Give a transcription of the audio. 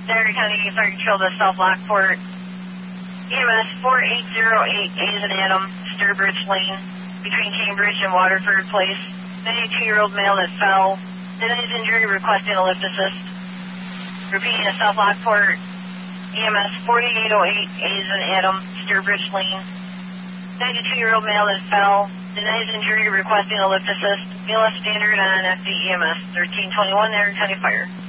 Dagger County Fire Control to South Lockport. EMS 4808, A is an Adam, Sturbridge Lane, between Cambridge and Waterford Place. 92-year-old male that fell. Denies injury, requesting a lift assist. Repeating to South Lockport. EMS 4808, A is an Adam, Sturbridge Lane. 92-year-old male that fell. Denies injury, requesting a lift assist. BLS standard on FD EMS 1321, Dagger County Fire.